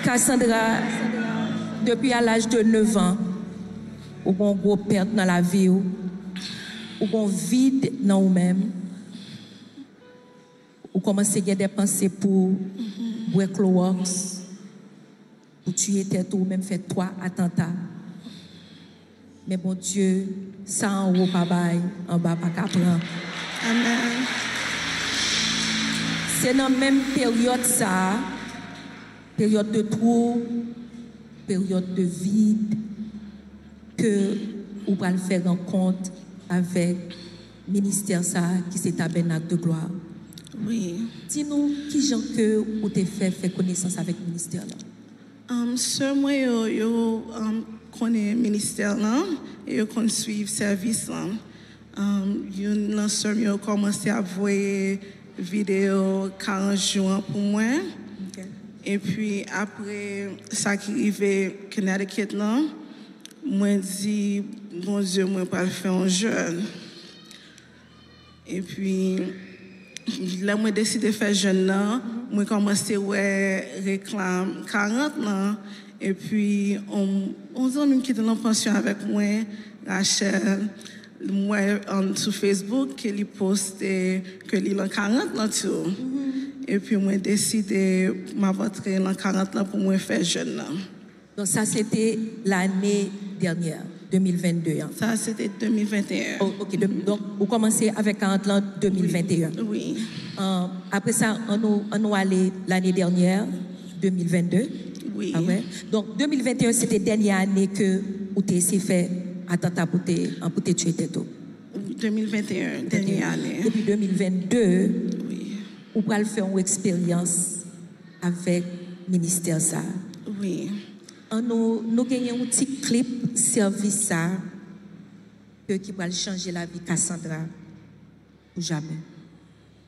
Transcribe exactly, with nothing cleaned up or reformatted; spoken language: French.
Cassandra, depuis à l'âge de neuf ans, ou bon gros perte dans la vie, ou bon vide dans vous-même, ou commencez à avoir des pensées pour break works, pour tuer tête ou même faire trois attentats. Mais bon Dieu, ça en haut pas bail, en bas pas qu'à prendre. Amen. C'est dans la même période ça, période de trou, période de vide, que vous allez faire rencontre avec le ministère ça qui c'est tabernacle de gloire. Oui. Dis-nous qui gens que vous avez fait faire connaissance avec le ministère là. Um, Sœur moi yo yo um, connaît ministère là et yo connaît suivre service là. Um, une nan sœur yo commencé à voir vidéo quarante jours pour moi. Okay. Et puis après ça qui arrivé Connecticut là, moi dit bon Dieu moi pas faire un jeûne. Et puis là moi décidé de faire jeûne là, moi commencé ouais réclame quarante là et puis on on dit même qui était en pension avec moi Rachel moi um, sur Facebook que lui posté que lui en quarante là tout. Mm-hmm. Et puis moi décidé m'aventurer en quarante là pour moi faire jeûne là. Donc ça c'était l'année dernière, deux mille vingt-deux. Hein. Ça c'était deux mille vingt et un. Oh, ok, de, donc vous commencez avec quarante ans deux mille vingt et un. Oui. Euh, après ça, on nous, on nous allé l'année dernière, deux mille vingt-deux. Oui. Ah ouais? Donc deux mille vingt et un, c'était la dernière année que vous avez essayé de faire attentat pour te tuer tête. deux mille vingt et un, dernière année. Depuis deux mille vingt-deux, oui. vous allez faire une expérience avec le ministère ça. Oui. Nous, nous gagnons un petit clip service ça qui va changer la vie de Cassandra pour jamais.